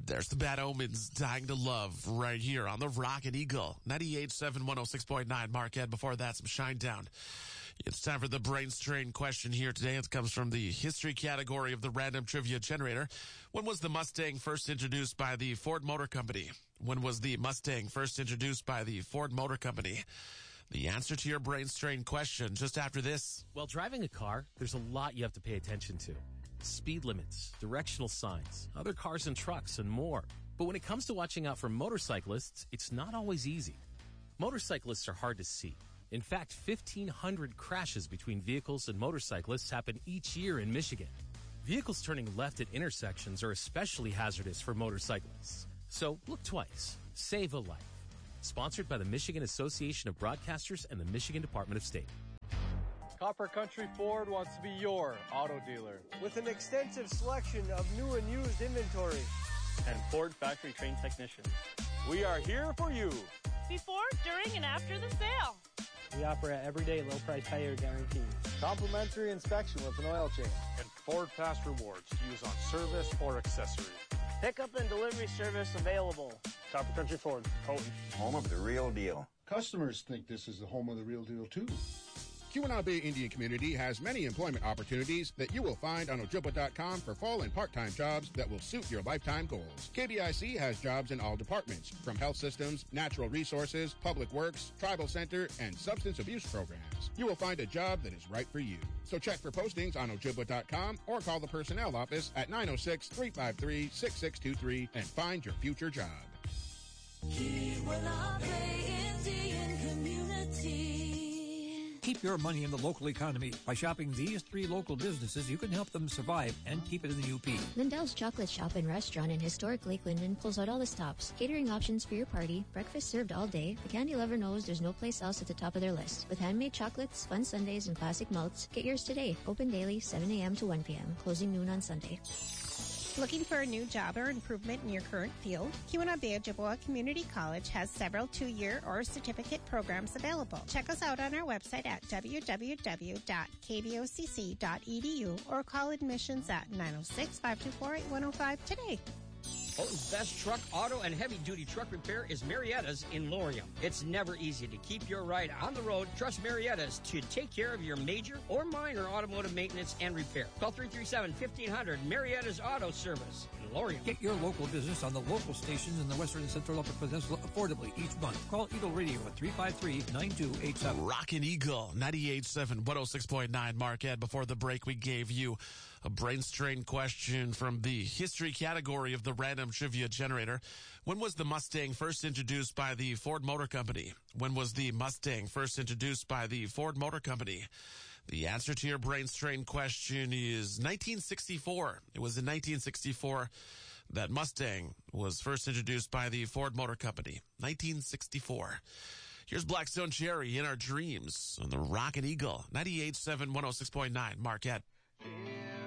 There's the Bad Omens, Dying to Love, right here on the Rocket Eagle. 98.7, 106.9 Marquette. Before that, some Shinedown. It's time for the brain strain question here today. It comes from the history category of the random trivia generator. When was the Mustang first introduced by the Ford Motor Company? When was the Mustang first introduced by the Ford Motor Company? The answer to your brain strain question just after this. While driving a car, there's a lot you have to pay attention to. Speed limits, directional signs, other cars and trucks, and more. But when it comes to watching out for motorcyclists, it's not always easy. Motorcyclists are hard to see. In fact, 1,500 crashes between vehicles and motorcyclists happen each year in Michigan. Vehicles turning left at intersections are especially hazardous for motorcyclists. So look twice. Save a life. Sponsored by the Michigan Association of Broadcasters and the Michigan Department of State. Copper Country Ford wants to be your auto dealer. With an extensive selection of new and used inventory. And Ford factory trained technicians. We are here for you. Before, during, and after the sale. We offer an everyday low price tire guarantee. Complimentary inspection with an oil change. And Ford Pass Rewards to use on service or accessories. Pickup and delivery service available. Copper Country Ford, Houghton. Home of the real deal. Customers think this is the home of the real deal, too. Keweenaw Bay Indian Community has many employment opportunities that you will find on Ojibwa.com for full and part-time jobs that will suit your lifetime goals. KBIC has jobs in all departments, from health systems, natural resources, public works, tribal center, and substance abuse programs. You will find a job that is right for you. So check for postings on Ojibwa.com or call the personnel office at 906-353-6623 and find your future job. Keweenaw Bay Indian Community. Keep your money in the local economy. By shopping these 3 local businesses, you can help them survive and keep it in the UP. Lindell's Chocolate Shop and Restaurant in historic Lake Linden pulls out all the stops. Catering options for your party, breakfast served all day. The candy lover knows there's no place else at the top of their list. With handmade chocolates, fun sundaes, and classic melts, get yours today. Open daily, 7 a.m. to 1 p.m., closing noon on Sunday. Looking for a new job or improvement in your current field? Keweenaw Bay Ojibwa Community College has several 2-year or certificate programs available. Check us out on our website at www.kbocc.edu or call admissions at 906-524-8105 today. Houghton's best truck, auto, and heavy-duty truck repair is Marietta's in Laurium. It's never easy to keep your ride on the road. Trust Marietta's to take care of your major or minor automotive maintenance and repair. Call 337-1500 Marietta's Auto Service in Laurium. Get your local business on the local stations in the Western and Central Upper Peninsula affordably each month. Call Eagle Radio at 353-9287. Rockin' Eagle, 98.7, 106.9 Marquette. Before the break, we gave you a brain strain question from the history category of the random trivia generator. When was the Mustang first introduced by the Ford Motor Company? When was the Mustang first introduced by the Ford Motor Company? The answer to your brain strain question is 1964. It was in 1964 that Mustang was first introduced by the Ford Motor Company. 1964. Here's Blackstone Cherry in Our Dreams on the Rockin' Eagle. 98.7, 106.9 Marquette.